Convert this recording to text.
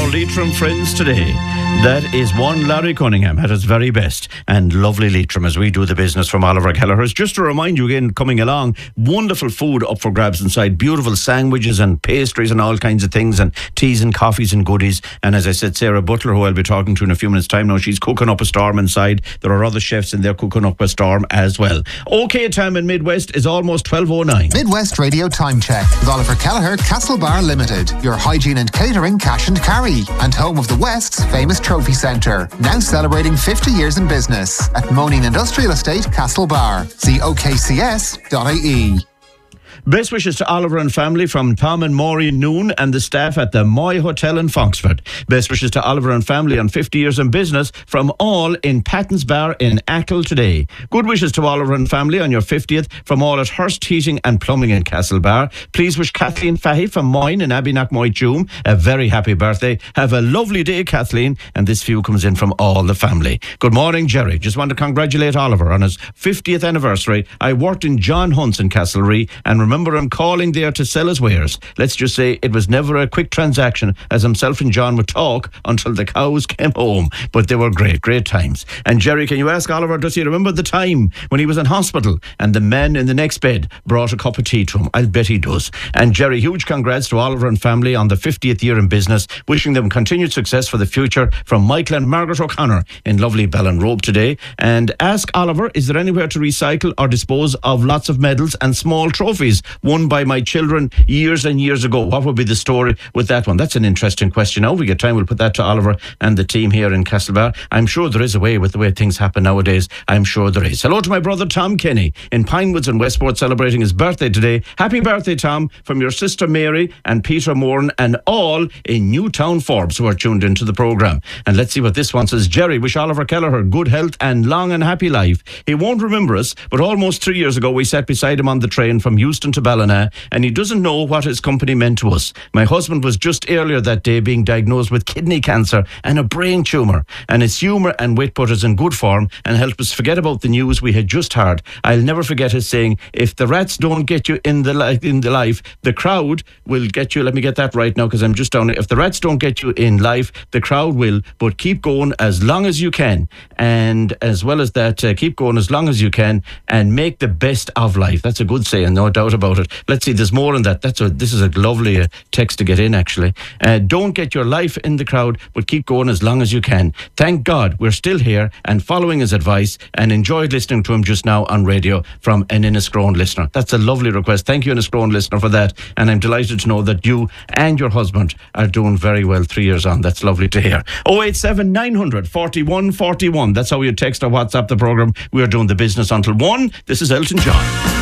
Leitrim friends today. That is one Larry Cunningham at his very best, and lovely Leitrim as we do the business from Oliver Kelleher's. Just to remind you again, coming along, wonderful food up for grabs inside, beautiful sandwiches and pastries and all kinds of things, and teas and coffees and goodies. And as I said, Sarah Butler, who I'll be talking to in a few minutes' time now, she's cooking up a storm inside. There are other chefs in there cooking up a storm as well. OK time in Midwest is almost 12:09. Midwest Radio Time Check with Oliver Kelleher, Castlebar Limited, your hygiene and catering cash and carry, and home of the West's famous trophy centre. Now celebrating 50 years in business at Moaning Industrial Estate, Castlebar. See okcs.ie. Best wishes to Oliver and family from Tom and Maureen Noon and the staff at the Moy Hotel in Foxford. Best wishes to Oliver and family on 50 years in business from all in Patton's Bar in Achill today. Good wishes to Oliver and family on your 50th from all at Hurst Heating and Plumbing in Castlebar. Please wish Kathleen Fahy from Moyne in Abbeyknock-Moytoome a very happy birthday. Have a lovely day, Kathleen. And this view comes in from all the family. Good morning, Jerry. Just want to congratulate Oliver on his 50th anniversary. I worked in John Hunt's in Castlereagh and remember him calling there to sell his wares. Let's just say it was never a quick transaction, as himself and John would talk until the cows came home. But they were great times. And Jerry, can you ask Oliver, does he remember the time when he was in hospital and the man in the next bed brought a cup of tea to him? I'll bet he does. And Jerry, huge congrats to Oliver and family on the 50th year in business. Wishing them continued success for the future from Michael and Margaret O'Connor in lovely Ballinrobe today. And ask Oliver, is there anywhere to recycle or dispose of lots of medals and small trophies won by my children years and years ago? What would be the story with that one? That's an interesting question. Now we get time, we'll put that to Oliver and the team here in Castlebar. I'm sure there is a way with the way things happen nowadays. I'm sure there is. Hello to my brother Tom Kenny in Pinewoods and Westport, celebrating his birthday today. Happy birthday, Tom, from your sister Mary and Peter Moran and all in Newtown Forbes who are tuned into the programme. And let's see what this one says. Jerry, wish Oliver Kelleher good health and long and happy life. He won't remember us, but almost 3 years ago we sat beside him on the train from Houston to Ballina, and he doesn't know what his company meant to us. My husband was just earlier that day being diagnosed with kidney cancer and a brain tumour, and his humour and wit put us in good form and helped us forget about the news we had just heard. I'll never forget his saying, if the rats don't get you in the life, the crowd will get you. Let me get that right now because I'm just down. If the rats don't get you in life, the crowd will, but keep going as long as you can. And as well as that, keep going as long as you can and make the best of life. That's a good saying, no doubt about it. Let's see, there's more than that. This is a lovely text to get in, actually. Don't get your life in the crowd, but keep going as long as you can. Thank God we're still here and following his advice, and enjoyed listening to him just now on radio from an Inniscrone listener. That's a lovely request. Thank you, Inniscrone listener, for that. And I'm delighted to know that you and your husband are doing very well 3 years on. That's lovely to hear. 087 900 41 41. That's how you text or WhatsApp the programme. We are doing the business until 1. This is Elton John.